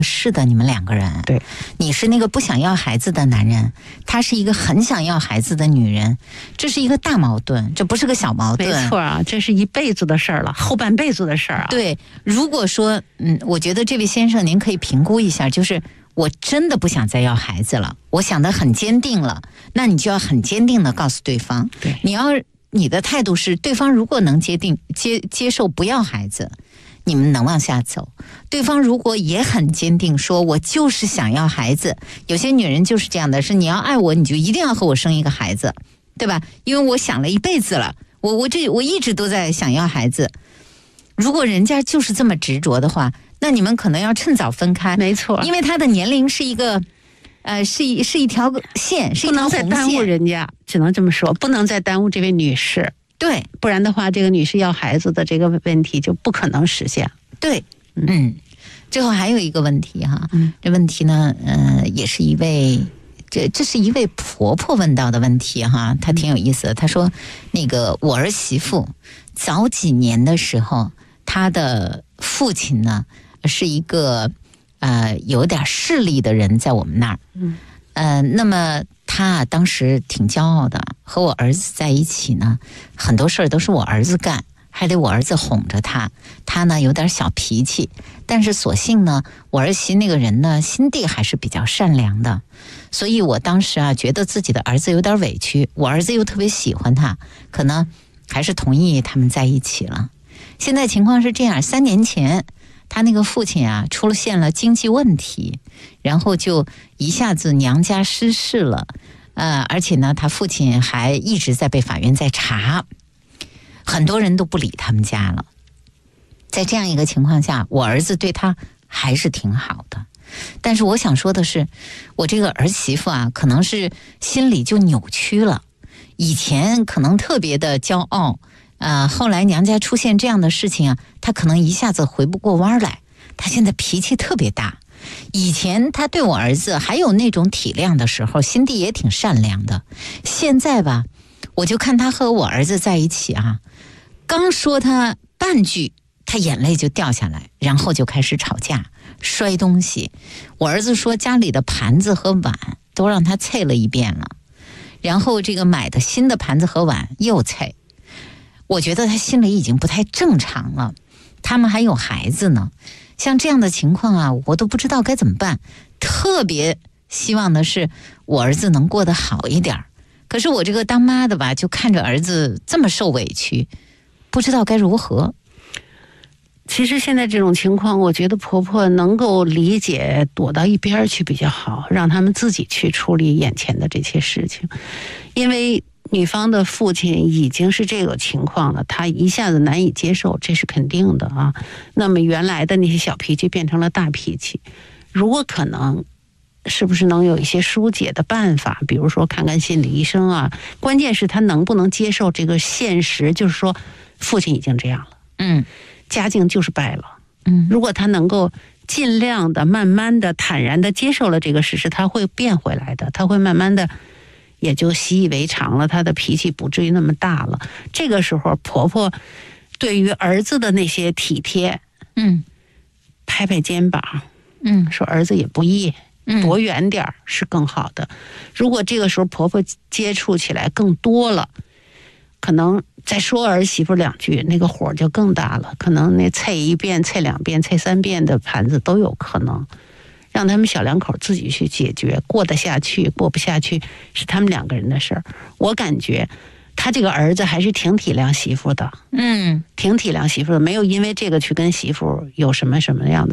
是的，你们两个人， 对， 你是那个不想要孩子的男人，他是一个很想要孩子的女人，这是一个大矛盾，这不是个小矛盾。 没错啊，这是一辈子的事儿了，后半辈子的事儿啊。 对，如果说，我觉得这位先生您可以评估一下，就是我真的不想再要孩子了，我想得很坚定了，那你就要很坚定的告诉对方， 对， 你的态度是，对方如果能接受不要孩子，你们能往下走。对方如果也很坚定说我就是想要孩子，有些女人就是这样的，是你要爱我你就一定要和我生一个孩子，对吧？因为我想了一辈子了，我一直都在想要孩子。如果人家就是这么执着的话，那你们可能要趁早分开。 没错， 因为他的年龄是一个是一条线，是一条红线， 不能再耽误人家，只能这么说，不能再耽误这位女士。 对， 不然的话，这个女士要孩子的这个问题就不可能实现。 对，最后还有一个问题哈，这问题呢，也是这是一位婆婆问到的问题哈，她挺有意思的。她说，那个我儿媳妇早几年的时候，她的父亲呢是一个有点势力的人，在我们那儿，那么他当时挺骄傲的，和我儿子在一起呢，很多事儿都是我儿子干，还得我儿子哄着他。他呢有点小脾气，但是所幸呢，我儿媳那个人呢心地还是比较善良的，所以我当时觉得自己的儿子有点委屈，我儿子又特别喜欢他，可能还是同意他们在一起了。现在情况是这样，3年前他那个父亲出现了经济问题，然后就一下子娘家失势了，而且呢，他父亲还一直在被法院在查，很多人都不理他们家了。在这样一个情况下，我儿子对他还是挺好的，但是我想说的是，我这个儿媳妇可能是心里就扭曲了，以前可能特别的骄傲。后来娘家出现这样的事情他可能一下子回不过弯来，他现在脾气特别大。以前他对我儿子还有那种体谅的时候，心地也挺善良的。现在吧，我就看他和我儿子在一起刚说他半句，他眼泪就掉下来，然后就开始吵架，摔东西。我儿子说家里的盘子和碗都让他啐了一遍了，然后这个买的新的盘子和碗又啐。我觉得他心里已经不太正常了，他们还有孩子呢，像这样的情况我都不知道该怎么办。特别希望的是我儿子能过得好一点，可是我这个当妈的吧，就看着儿子这么受委屈，不知道该如何。 其实现在这种情况，我觉得婆婆能够理解，躲到一边去比较好，让他们自己去处理眼前的这些事情。因为女方的父亲已经是这个情况了，他一下子难以接受，这是肯定的那么原来的那些小脾气变成了大脾气，如果可能，是不是能有一些疏解的办法？比如说看看心理医生关键是他能不能接受这个现实，就是说父亲已经这样了，家境就是败了，如果他能够尽量的、慢慢的、坦然的接受了这个事实，他会变回来的，他会慢慢的也就习以为常了，他的脾气不至于那么大了。这个时候，婆婆对于儿子的那些体贴，拍拍肩膀，说儿子也不易，躲远点是更好的。如果这个时候婆婆接触起来更多了，可能再说儿媳妇2句，那个火就更大了，可能那啐1遍、啐2遍、啐3遍的盘子都有可能。让他们小两口自己去解决，过得下去过不下去是他们2个人的事儿。我感觉他这个儿子还是挺体谅媳妇的，挺体谅媳妇的，没有因为这个去跟媳妇有什么样的